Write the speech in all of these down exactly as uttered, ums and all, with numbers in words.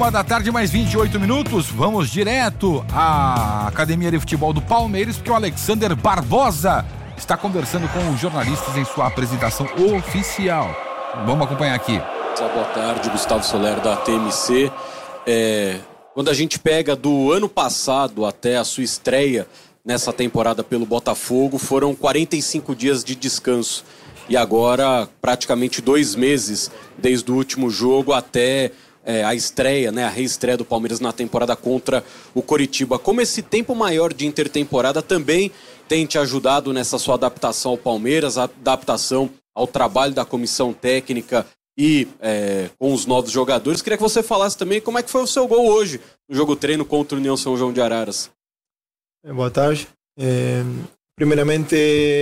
Uma da tarde, mais vinte e oito minutos. Vamos direto à Academia de Futebol do Palmeiras, porque o Alexander Barbosa está conversando com os jornalistas em sua apresentação oficial. Vamos acompanhar aqui. Boa tarde, Gustavo Soler da T M C. É, quando a gente pega do ano passado até a sua estreia nessa temporada pelo Botafogo, foram quarenta e cinco dias de descanso. E agora, praticamente dois meses desde o último jogo até é, a estreia, né, a reestreia do Palmeiras na temporada contra o Coritiba. Como esse tempo maior de intertemporada também tem te ajudado nessa sua adaptação ao Palmeiras, a adaptação ao trabalho da comissão técnica e é, com os novos jogadores. Queria que você falasse também como é que foi o seu gol hoje no jogo treino contra o União São João de Araras. Boa tarde. É, primeiramente,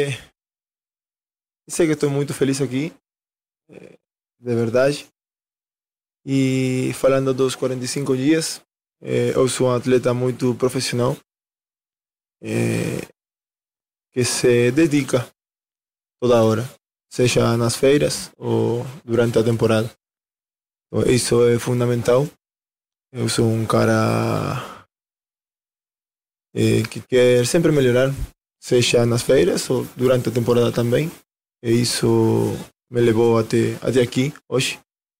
sei que estou muito feliz aqui, de verdade. E falando dos quarenta e cinco dias, eu sou um atleta muito profissional, que se dedica toda hora, seja nas feiras ou durante a temporada. Isso é fundamental. Eu sou um cara que quer sempre melhorar, seja nas feiras ou durante a temporada também. E isso me levou até, até aqui, hoje.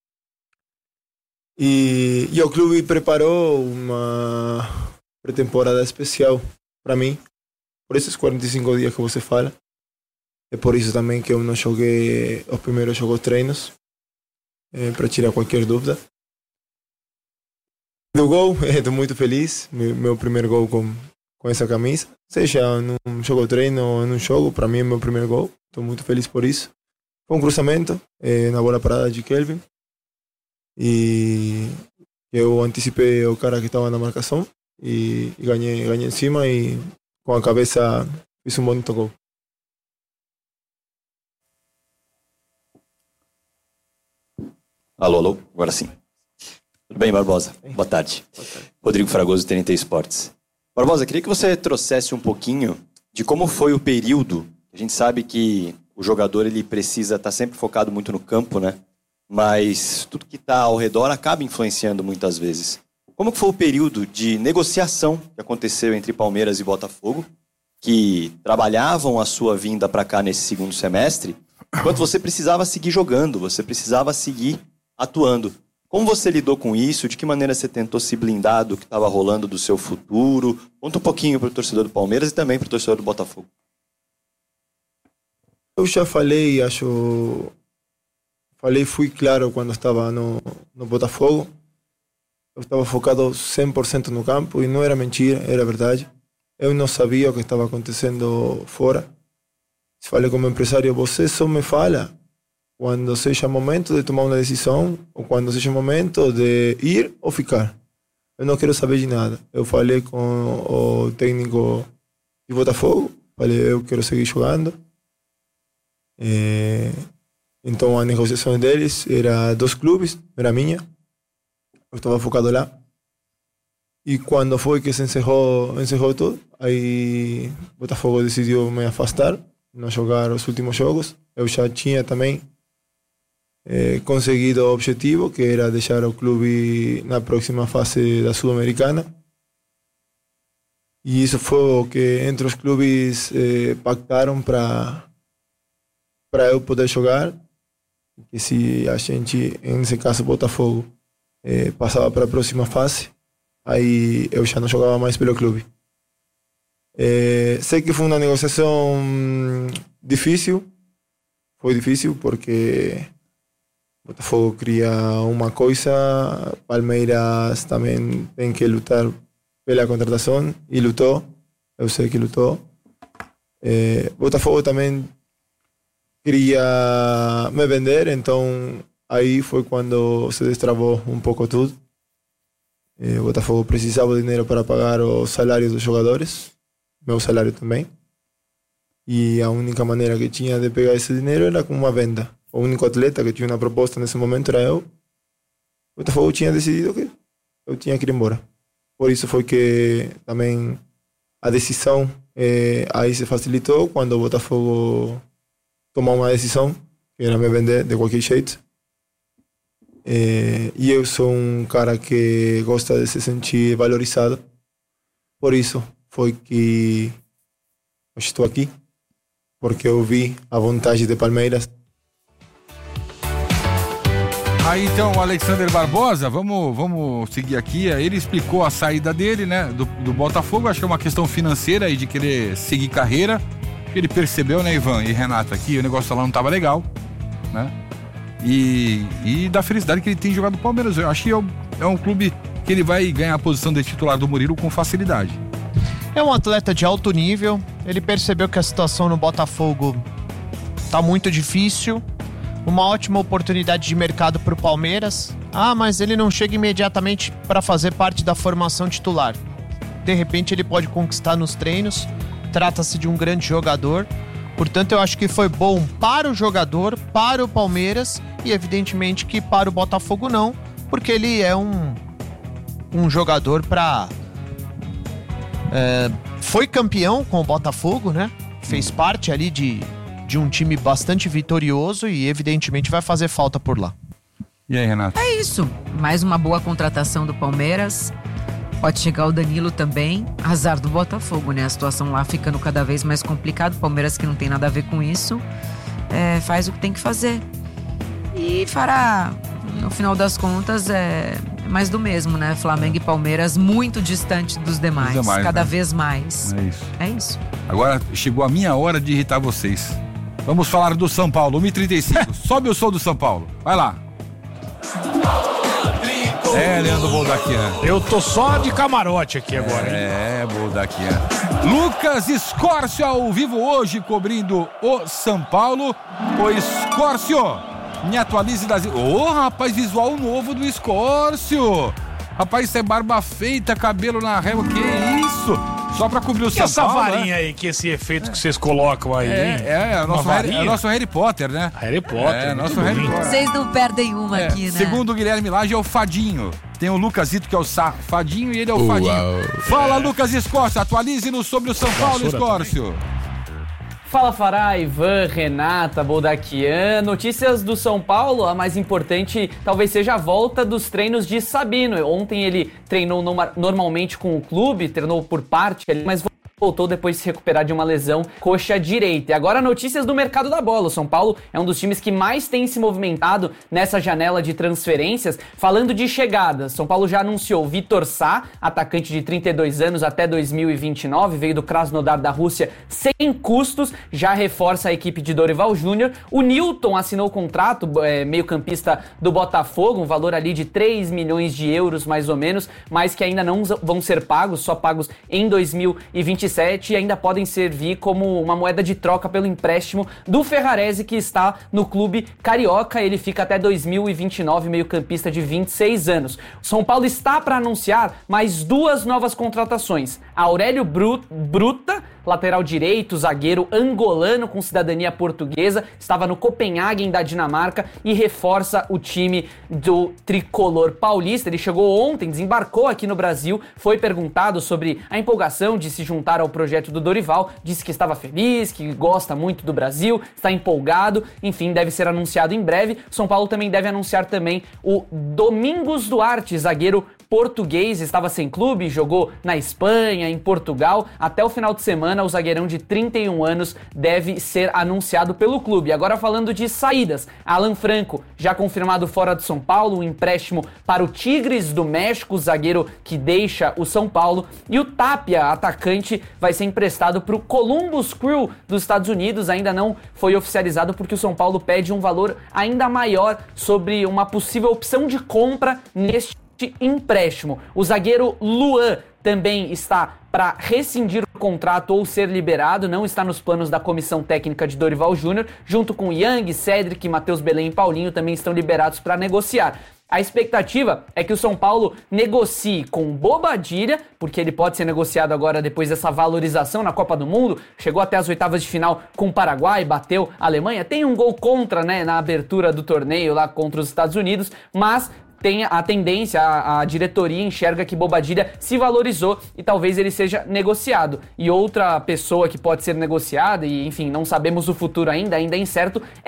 E, e o clube preparou uma pré-temporada especial para mim, por esses quarenta e cinco dias que você fala. É por isso também que eu não joguei os primeiros jogos treinos, é, para tirar qualquer dúvida. Do gol, estou muito feliz. Meu, meu primeiro gol com, com essa camisa. Seja num jogo treino ou num jogo, para mim é meu primeiro gol. Estou muito feliz por isso. Foi um cruzamento é, na bola parada de Kelvin. E eu antecipei o cara que estava na marcação e, e ganhei, ganhei em cima e com a cabeça fiz um bonito gol. Alô, alô, agora sim. Tudo bem, Barbosa? Boa tarde. Boa tarde. Rodrigo Fragoso, T N T Esportes. Barbosa, queria que você trouxesse um pouquinho de como foi o período. A gente sabe que o jogador ele precisa estar sempre focado muito no campo, né? Mas tudo que está ao redor acaba influenciando muitas vezes. Como que foi o período de negociação que aconteceu entre Palmeiras e Botafogo, que trabalhavam a sua vinda para cá nesse segundo semestre, enquanto você precisava seguir jogando, você precisava seguir atuando? Como você lidou com isso? De que maneira você tentou se blindar do que estava rolando do seu futuro? Conta um pouquinho para o torcedor do Palmeiras e também para o torcedor do Botafogo. Eu já falei, acho... Falei, fui claro quando estava no, no Botafogo. Eu estava focado cem por cento no campo e não era mentira, era verdade. Eu não sabia o que estava acontecendo fora. Falei como empresário, você só me fala quando seja momento de tomar uma decisão ou quando seja momento de ir ou ficar. Eu não quero saber de nada. Eu falei com o técnico de Botafogo, falei, eu quero seguir jogando. É... Então a negociação deles era dos clubes, era minha. Eu estava focado lá. E quando foi que se encerrou, encerrou tudo, aí o Botafogo decidiu me afastar, não jogar os últimos jogos. Eu já tinha também eh, conseguido o objetivo, que era deixar o clube na próxima fase da Sul-Americana. E isso foi o que entre os clubes eh, pactaram para para eu poder jogar. Que se a gente, nesse caso Botafogo, eh, passava para a próxima fase, aí eu já não jogava mais pelo clube. Eh, sei que foi uma negociação difícil, foi difícil porque Botafogo queria uma coisa, Palmeiras também tem que lutar pela contratação e lutou, eu sei que lutou. Eh, Botafogo também queria me vender, então aí foi quando se destravou um pouco tudo. O Botafogo precisava de dinheiro para pagar o salário dos jogadores, meu salário também. E a única maneira que tinha de pegar esse dinheiro era com uma venda. O único atleta que tinha uma proposta nesse momento era eu. O Botafogo tinha decidido que eu tinha que ir embora. Por isso foi que também a decisão eh, aí se facilitou quando o Botafogo tomou uma decisão, que era me vender de qualquer jeito. É, e eu sou um cara que gosta de se sentir valorizado. Por isso foi que eu estou aqui, porque eu vi a vontade de Palmeiras. Aí então, o Alexander Barbosa, vamos, vamos seguir aqui. Ele explicou a saída dele, né, do, do Botafogo. Acho que é uma questão financeira e de querer seguir carreira. Ele percebeu, né, Ivan e Renata, que o negócio lá não estava legal, né? E, e da felicidade que ele tem jogado no Palmeiras. Eu acho que é um, é um clube que ele vai ganhar a posição de titular do Murilo com facilidade. É um atleta de alto nível. Ele percebeu que a situação no Botafogo tá muito difícil. Uma ótima oportunidade de mercado para o Palmeiras. Ah, mas ele não chega imediatamente para fazer parte da formação titular. De repente ele pode conquistar nos treinos. Trata-se de um grande jogador. Portanto, eu acho que foi bom para o jogador, para o Palmeiras e evidentemente que para o Botafogo não, porque ele é um, um jogador para... É, foi campeão com o Botafogo, né? Fez parte ali de, de um time bastante vitorioso e evidentemente vai fazer falta por lá. E aí, Renato? É isso. Mais uma boa contratação do Palmeiras. Pode chegar o Danilo também. Azar do Botafogo, né? A situação lá ficando cada vez mais complicada. O Palmeiras, que não tem nada a ver com isso, é, faz o que tem que fazer. E fará, no final das contas, é mais do mesmo, né? Flamengo e Palmeiras muito distante dos demais. Dos demais cada né? vez mais. É isso. É isso. Agora chegou a minha hora de irritar vocês. Vamos falar do São Paulo. uma e trinta e cinco. Sobe o som do São Paulo. Vai lá. É, Leandro Boldaquian. Eu tô só de camarote aqui agora, hein? É, Boldaquian. Lucas Escórcio ao vivo hoje, cobrindo o São Paulo. Ô, Escórcio, me atualize das... Ô, oh, rapaz, visual novo do Escórcio. Rapaz, isso é barba feita, cabelo na régua, que isso? Só pra cobrir o e São essa Paulo, varinha né? aí, que esse efeito que vocês colocam aí, é, hein? É, é o nosso, Harry, é o nosso Harry Potter, né? Harry Potter. É, nosso Harry Potter. Vocês não perdem uma é, aqui, né? Segundo o Guilherme Lage, é o Fadinho. Tem o Lucasito, que é o Safadinho, e ele é o Fadinho. Uau. Fala, Lucas Escórcio, atualize-nos sobre o São Paulo, Escórcio. Fala, Fará, Ivan, Renata, Boldaquian. Notícias do São Paulo, a mais importante talvez seja a volta dos treinos de Sabino. Ontem ele treinou no, normalmente com o clube, treinou por parte, mas voltou depois de se recuperar de uma lesão coxa direita. E agora notícias do mercado da bola. O São Paulo é um dos times que mais tem se movimentado nessa janela de transferências. Falando de chegadas, São Paulo já anunciou Vitor Sá, atacante de trinta e dois anos até dois mil e vinte e nove, veio do Krasnodar da Rússia sem custos, já reforça a equipe de Dorival Júnior. O Nilton assinou o contrato, é, meio-campista do Botafogo, um valor ali de três milhões de euros mais ou menos, mas que ainda não vão ser pagos, só pagos em dois mil e vinte e sete e ainda podem servir como uma moeda de troca pelo empréstimo do Ferrarese, que está no clube carioca. Ele fica até dois mil e vinte e nove, meio-campista de vinte e seis anos. O São Paulo está para anunciar mais duas novas contratações. Aurélio Bruta, lateral direito, zagueiro angolano com cidadania portuguesa, estava no Copenhagen da Dinamarca e reforça o time do tricolor paulista. Ele chegou ontem, desembarcou aqui no Brasil, foi perguntado sobre a empolgação de se juntar ao projeto do Dorival, disse que estava feliz, que gosta muito do Brasil, está empolgado, enfim, deve ser anunciado em breve. São Paulo também deve anunciar também o Domingos Duarte, zagueiro português, estava sem clube, jogou na Espanha, em Portugal. Até o final de semana, o zagueirão de trinta e um anos deve ser anunciado pelo clube. Agora falando de saídas, Alan Franco, já confirmado fora de São Paulo, um empréstimo para o Tigres do México, o zagueiro que deixa o São Paulo. E o Tapia, atacante, vai ser emprestado para o Columbus Crew dos Estados Unidos. Ainda não foi oficializado porque o São Paulo pede um valor ainda maior sobre uma possível opção de compra neste empréstimo. O zagueiro Luan também está para rescindir o contrato ou ser liberado, não está nos planos da comissão técnica de Dorival Júnior, junto com Yang, Cedric, Matheus Belém e Paulinho também estão liberados para negociar. A expectativa é que o São Paulo negocie com Bobadilha, porque ele pode ser negociado agora depois dessa valorização na Copa do Mundo. Chegou até as oitavas de final com o Paraguai, bateu a Alemanha. Tem um gol contra, né, na abertura do torneio lá contra os Estados Unidos, mas tem a tendência, a, a diretoria enxerga que Bobadilha se valorizou e talvez ele seja negociado. E outra pessoa que pode ser negociada, e enfim, não sabemos o futuro ainda, ainda é incerto, é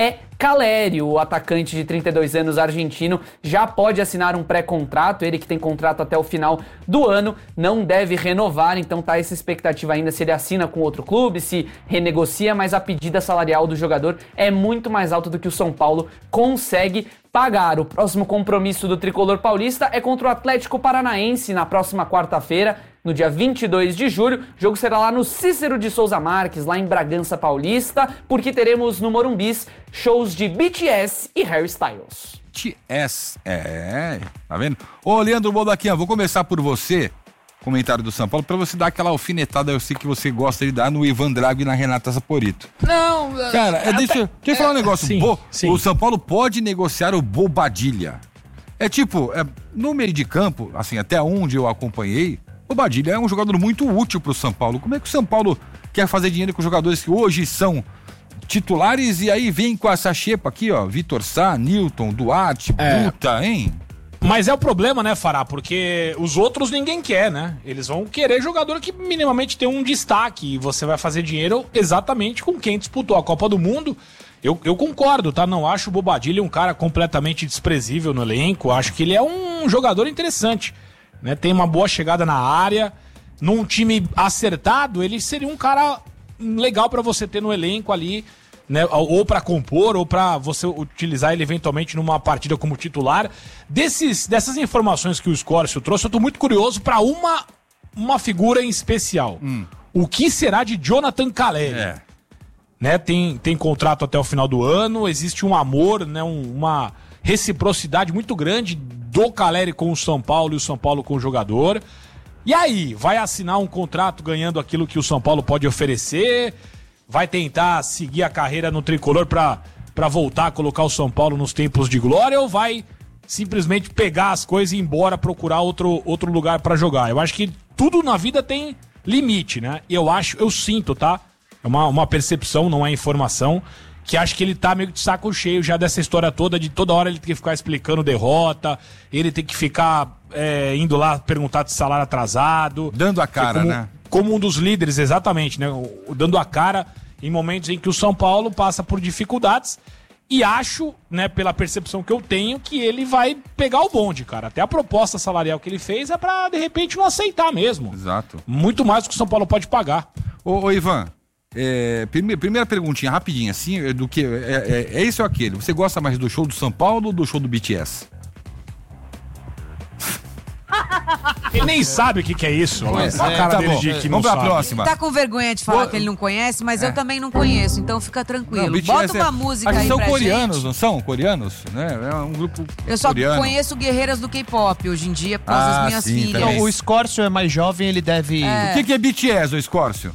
Caleri, o atacante de trinta e dois anos argentino, já pode assinar um pré-contrato. Ele que tem contrato até o final do ano, não deve renovar, então tá essa expectativa ainda se ele assina com outro clube, se renegocia, mas a pedida salarial do jogador é muito mais alta do que o São Paulo consegue pagar. O próximo compromisso do tricolor paulista é contra o Atlético Paranaense na próxima quarta-feira, no dia vinte e dois de julho. O jogo será lá no Cícero de Souza Marques, lá em Bragança Paulista, porque teremos no Morumbis shows de B T S e Harry Styles. B T S, é, tá vendo? Ô, Leandro Boldaquinha, vou começar por você, comentário do São Paulo, pra você dar aquela alfinetada, eu sei que você gosta de dar no Ivan Drago e na Renata Saporito. Não, cara, é, deixa, deixa eu falar um negócio. Sim, Bo, sim. O São Paulo pode negociar o Bobadilha. É tipo, é, no meio de campo, assim, até onde eu acompanhei, o Bobadilha é um jogador muito útil pro São Paulo. Como é que o São Paulo quer fazer dinheiro com jogadores que hoje são titulares e aí vem com essa xepa aqui, ó, Vitor Sá, Newton, Duarte, É. Bruta, hein? Mas é o problema, né, Fará? Porque os outros ninguém quer, né? Eles vão querer jogador que minimamente tem um destaque e você vai fazer dinheiro exatamente com quem disputou a Copa do Mundo. Eu, eu concordo, tá? Não acho o Bobadilha um cara completamente desprezível no elenco. Acho que ele é um jogador interessante, né? Tem uma boa chegada na área. Num time acertado, ele seria um cara legal pra você ter no elenco ali, né? Ou pra compor, ou pra você utilizar ele eventualmente numa partida como titular. Desses, dessas informações que o Scórcio trouxe, eu tô muito curioso pra uma, uma figura em especial. Hum. O que será de Jonathan Caleri? É. Né, tem, tem contrato até o final do ano, existe um amor, né, um, uma reciprocidade muito grande do Caleri com o São Paulo e o São Paulo com o jogador. E aí, vai assinar um contrato ganhando aquilo que o São Paulo pode oferecer? Vai tentar seguir a carreira no tricolor pra, pra voltar a colocar o São Paulo nos tempos de glória? Ou vai simplesmente pegar as coisas e ir embora procurar outro, outro lugar pra jogar? Eu acho que tudo na vida tem limite, né? E eu acho, eu sinto, tá? É uma, uma percepção, não é informação, que acho que ele tá meio de saco cheio já dessa história toda, de toda hora ele tem que ficar explicando derrota, ele tem que ficar é, indo lá perguntar de salário atrasado. Dando a cara, como, né? Como um dos líderes, exatamente, né? O, o, dando a cara em momentos em que o São Paulo passa por dificuldades. E acho, né, pela percepção que eu tenho, que ele vai pegar o bonde, cara. Até a proposta salarial que ele fez é pra, de repente, não aceitar mesmo. Exato. Muito mais do que o São Paulo pode pagar. Ô, ô Ivan, é, primeira, primeira perguntinha, rapidinha, assim, do que, é, é, é esse ou aquele? Você gosta mais do show do São Paulo ou do show do B T S? Ele nem sabe o que, que é isso. Olha Pois a é, cara tá dele bom. de que não Vamos pra sabe. próxima. Tá com vergonha de falar Ô, que ele não conhece, mas é. eu também não conheço, então fica tranquilo. Não, B T S Bota uma é- música acho que aí são pra coreanos, gente. não são? Coreanos, né? É um grupo Eu só coreano. conheço guerreiras do K-pop hoje em dia por causa Ah, das minhas sim, filhas. também. O Scórcio é mais jovem, ele deve... O que, que é B T S, ô Scórcio?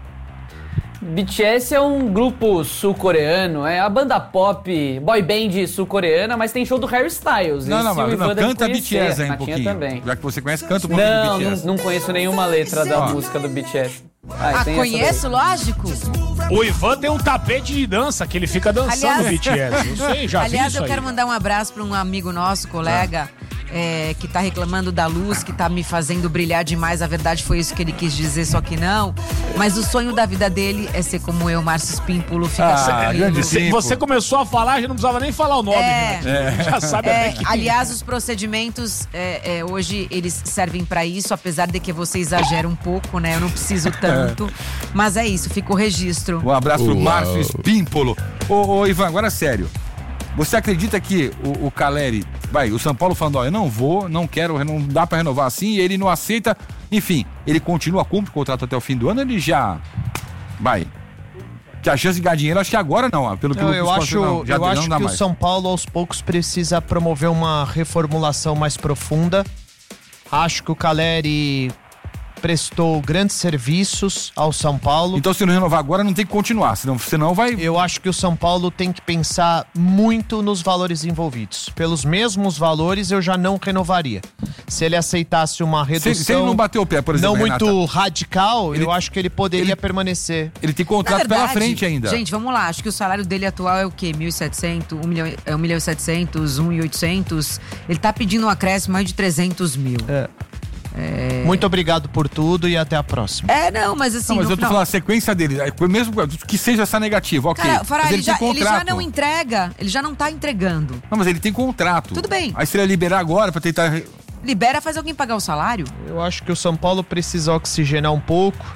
B T S é um grupo sul-coreano, é a banda pop, boy band sul-coreana, mas tem show do Harry Styles. Não, não, Esse o mas Ivan não, deve canta B T S conhecer, aí um Natinha pouquinho. também. Já que você conhece, canta um pouquinho Não, do B T S. não, não conheço nenhuma letra da Ó. música do B T S. Ah, tem essa conheço, lógico. O Ivan tem um tapete de dança que ele fica dançando Aliás- no B T S. Eu sei, já vi Aliás, isso eu aí. quero mandar um abraço para um amigo nosso, colega, é, que tá reclamando da luz, que tá me fazendo brilhar demais. A verdade foi isso que ele quis dizer, só que não. Mas o sonho da vida dele é ser como eu, Márcio Espímpolo, fica Ah, tranquilo. grande Você, Sim, você pô. começou a falar, já não precisava nem falar o nome. É. né? Já sabe É, até que... aliás, os procedimentos é, é, hoje eles servem pra isso, apesar de que você exagera um pouco, né? Eu não preciso tanto. Mas é isso, fica o registro. Um abraço pro Márcio Espímpolo. Ô, ô, Ivan, agora sério. Você acredita que o, o Caleri, vai, o São Paulo falando, ó, eu não vou, não quero, não dá pra renovar assim, e ele não aceita, enfim, ele continua, cumpre o contrato até o fim do ano, ele já, vai, que a chance de ganhar dinheiro, acho que agora não, ó, pelo que Não, o eu Lucas acho, falou, não, já eu não acho dá que o mais. São Paulo, aos poucos, precisa promover uma reformulação mais profunda. Acho que o Caleri prestou grandes serviços ao São Paulo. Então se não renovar agora, não tem que continuar, senão, senão vai... Eu acho que o São Paulo tem que pensar muito nos valores envolvidos. Pelos mesmos valores, eu já não renovaria. Se ele aceitasse uma redução... Se, se ele não bater o pé, por exemplo, não muito Renata, radical, Ele- eu acho que ele poderia ele- permanecer. ele tem Na contrato verdade, pela frente ainda. Gente, vamos lá. Acho que o salário dele atual é o quê? mil e setecentos, um milhão, é um milhão e setecentos, um milhão e oitocentos. Ele tá pedindo um acréscimo mais de trezentos mil. É. É... Muito obrigado por tudo e até a próxima. É, não, mas assim... Não, mas eu tô final... falando a sequência dele, mesmo que seja essa negativa, ok. Cara, Fará, mas ele, ele, já, tem ele contrato. já não entrega, ele já não tá entregando. Não, mas ele tem contrato. Tudo bem. Aí se ele liberar agora pra tentar... Libera, faz alguém pagar o salário. Eu acho que o São Paulo precisa oxigenar um pouco.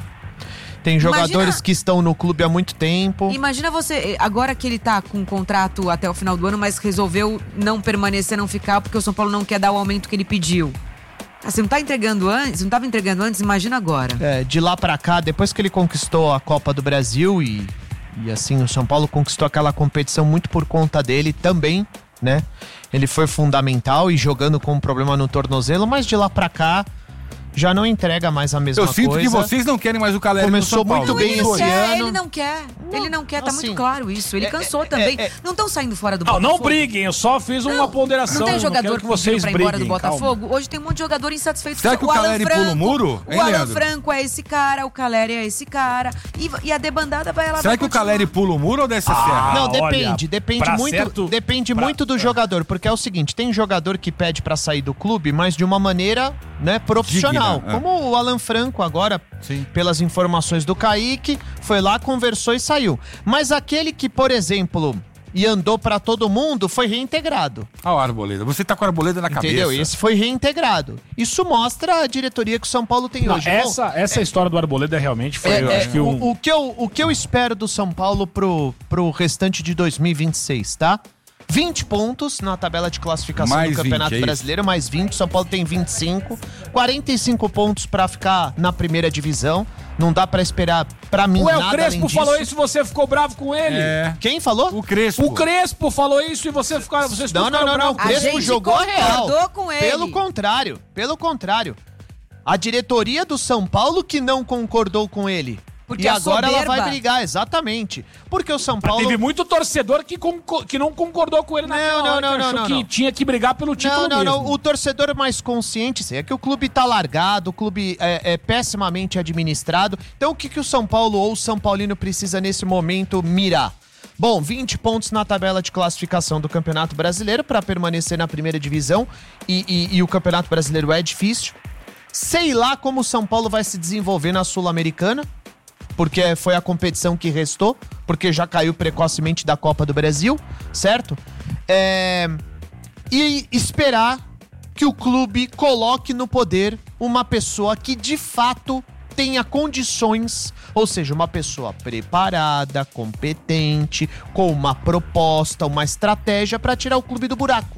Tem jogadores Imagina... que estão no clube há muito tempo. Imagina você, agora que ele tá com um contrato até o final do ano, mas resolveu não permanecer, não ficar, porque o São Paulo não quer dar o aumento que ele pediu. Ah, você não tá entregando antes, não tava entregando antes, imagina agora. É, de lá pra cá, depois que ele conquistou a Copa do Brasil e, e assim, o São Paulo conquistou aquela competição muito por conta dele também, né? Ele foi fundamental e jogando com um problema no tornozelo, mas de lá pra cá já não entrega mais a mesma Eu coisa. sinto que vocês não querem mais o Caleri Começou no São Paulo. muito bem Ele não esse quer, ano. ele não quer, ele não quer, tá assim, muito claro isso. Ele é, cansou é, também. é, é. Não estão saindo fora do Não, Botafogo. não briguem, eu só fiz uma Não, ponderação. Não tem jogador quero que que vocês pra ir embora do briguem, Botafogo? calma. Hoje tem um monte de jogador insatisfeito. Será que o Caleri pula o muro? O Hein, Alan Leandro? Franco é esse cara, o Caleri é esse cara. E, e a debandada vai lá. Será vai que o continuar. Caleri pula o muro ou desce a serra? Não, Ah, depende, olha, depende pra muito, certo- depende pra- muito do jogador, porque é o seguinte, tem jogador que pede pra sair do clube, mas de uma maneira, né, profissional, Digna, é. como o Alan Franco agora, Sim. pelas informações do Kaique, foi lá, conversou e saiu. Mas aquele que, por exemplo, e andou pra todo mundo, foi reintegrado. Olha o Arboleda. Você tá com a Arboleda na Entendeu? cabeça. Esse foi reintegrado. Isso mostra a diretoria que o São Paulo tem Não, hoje. essa essa história do Arboleda realmente foi, É, eu é, acho que um... o, o que eu, o que eu espero do São Paulo pro, pro restante de dois mil e vinte e seis, tá? vinte pontos na tabela de classificação Mais do Campeonato vinte, é isso? Brasileiro, mais vinte. São Paulo tem vinte e cinco. quarenta e cinco pontos pra ficar na primeira divisão. Não dá pra esperar pra mim Ué, nada o além Crespo disso. falou isso e você ficou bravo com ele? É. Quem falou? O Crespo. O Crespo falou isso e você ficou, vocês Não, não, ficaram não, não. O bravos. A Crespo gente jogou a real. concordou com ele. Pelo contrário, pelo contrário. A diretoria do São Paulo que não concordou com ele. Porque e a agora ela soberba- vai brigar, exatamente. Porque o São Paulo... Teve muito torcedor que, conco- que não concordou com ele naquela Não, não, hora, não, que não, achou não, que não. tinha que brigar pelo título Não, não, mesmo. não. O torcedor mais consciente é que o clube tá largado, o clube é, é pessimamente administrado. Então o que, que o São Paulo ou o São Paulino precisa nesse momento mirar? Bom, vinte pontos na tabela de classificação do Campeonato Brasileiro para permanecer na primeira divisão e, e, e o Campeonato Brasileiro é difícil. Sei lá como o São Paulo vai se desenvolver na Sul-Americana, porque foi a competição que restou, porque já caiu precocemente da Copa do Brasil, certo? É... E esperar que o clube coloque no poder uma pessoa que de fato tenha condições, ou seja, uma pessoa preparada, competente, com uma proposta, uma estratégia para tirar o clube do buraco.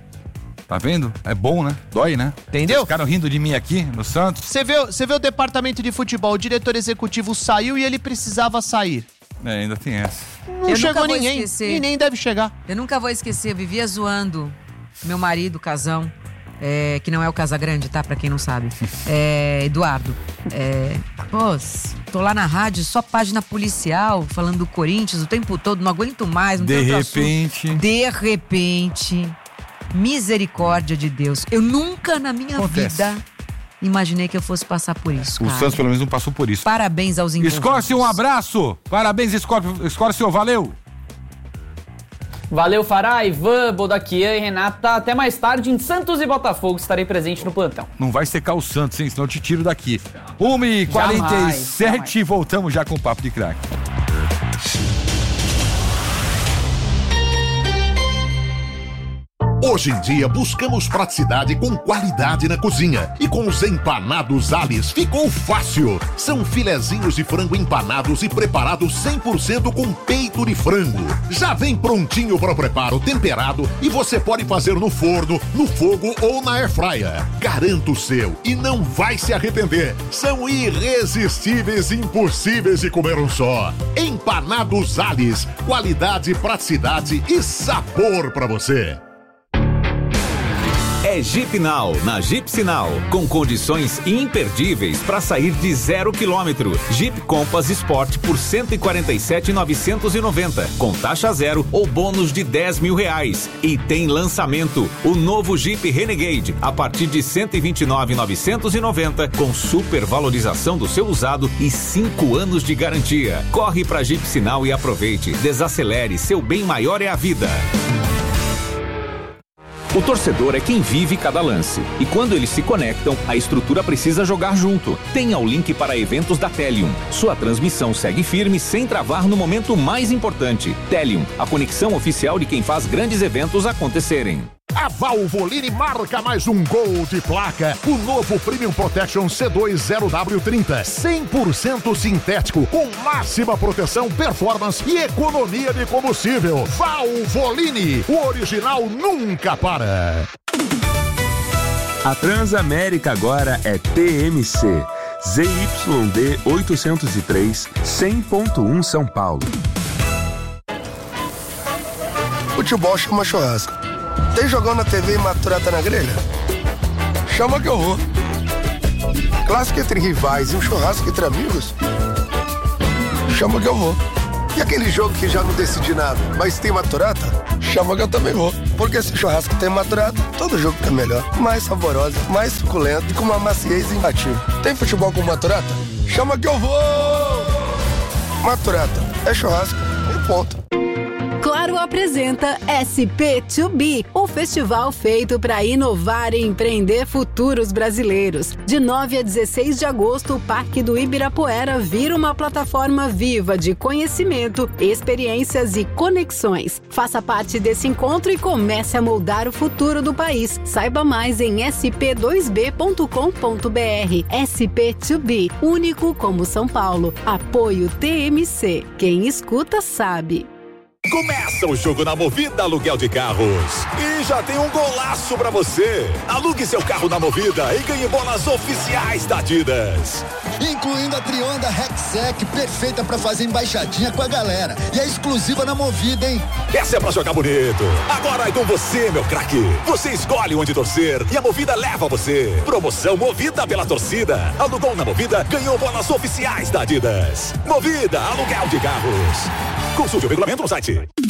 Tá vendo? É bom, né? Dói, né? Entendeu? Vocês ficaram rindo de mim aqui no Santos. Você vê, você vê o departamento de futebol, o diretor executivo saiu e ele precisava sair. É, ainda tem essa. Não Eu chegou nunca vou ninguém esquecer. e nem deve chegar. Eu nunca vou esquecer, eu vivia zoando meu marido, Casão, é, que não é o Casagrande, tá? Pra quem não sabe. É, Eduardo. É, pô, tô lá na rádio, só página policial, falando do Corinthians o tempo todo, não aguento mais, não De tem outro assunto. repente. De repente, misericórdia de Deus. Eu nunca na minha Acontece. vida imaginei que eu fosse passar por isso, O cara. Santos pelo menos não passou por isso. Parabéns aos envolvidos. Escórcio, um abraço. Parabéns, Escórcio. Escórcio, valeu. Valeu, Fará, Ivan, Bodaquian e Renata. Até mais tarde em Santos e Botafogo. Estarei presente no plantão. Não vai secar o Santos, hein? Senão eu te tiro daqui. uma e quarenta e sete, voltamos já com o Papo de Craque. Hoje em dia buscamos praticidade com qualidade na cozinha. E com os empanados Alice ficou fácil. São filezinhos de frango empanados e preparados cem por cento com peito de frango. Já vem prontinho para o preparo, temperado, e você pode fazer no forno, no fogo ou na airfryer. Garanta o seu e não vai se arrepender. São irresistíveis e impossíveis de comer um só. Empanados Alice, qualidade, praticidade e sabor para você. É Jeep Now, na Jeep Sinal, com condições imperdíveis para sair de zero quilômetro. Jeep Compass Sport por cento e quarenta e sete mil novecentos e noventa, com taxa zero ou bônus de dez mil reais. E tem lançamento, o novo Jeep Renegade, a partir de cento e vinte e nove mil novecentos e noventa, com super valorização do seu usado e cinco anos de garantia. Corre para Jeep Sinal e aproveite. Desacelere, seu bem maior é a vida. O torcedor é quem vive cada lance. E quando eles se conectam, a estrutura precisa jogar junto. Tenha o link para eventos da Telium. Sua transmissão segue firme sem travar no momento mais importante. Telium, a conexão oficial de quem faz grandes eventos acontecerem. A Valvoline marca mais um gol de placa. O novo Premium Protection C dois zero W trinta. cem por cento sintético, com máxima proteção, performance e economia de combustível. Valvoline, o original nunca para. A Transamérica agora é T M C. Z Y D oitocentos e três, cem ponto um São Paulo. Futebol chama churrasco. Tem jogão na T V e maturata na grelha? Chama que eu vou. Clássico entre rivais e um churrasco entre amigos? Chama que eu vou. E aquele jogo que já não decidi nada, mas tem maturata? Chama que eu também vou. Porque se churrasco tem maturata, todo jogo fica melhor. Mais saboroso, mais suculento e com uma maciez imbatível. Tem futebol com maturata? Chama que eu vou! Maturata é churrasco e ponto. Claro apresenta S P dois B, o festival feito para inovar e empreender futuros brasileiros. De nove a dezesseis de agosto, o Parque do Ibirapuera vira uma plataforma viva de conhecimento, experiências e conexões. Faça parte desse encontro e comece a moldar o futuro do país. Saiba mais em s p dois b ponto com ponto b r. S P dois B, único como São Paulo. Apoio T M C. Quem escuta sabe. Começa o jogo na Movida Aluguel de Carros. E já tem um golaço pra você. Alugue seu carro na Movida e ganhe bolas oficiais da Adidas. Incluindo a Trionda Rexec, perfeita pra fazer embaixadinha com a galera. E é exclusiva na Movida, hein? Essa é pra jogar bonito. Agora é com você, meu craque. Você escolhe onde torcer e a Movida leva você. Promoção Movida pela torcida. Alugou na Movida, ganhou bolas oficiais da Adidas. Movida Aluguel de Carros. Consulte o regulamento no site.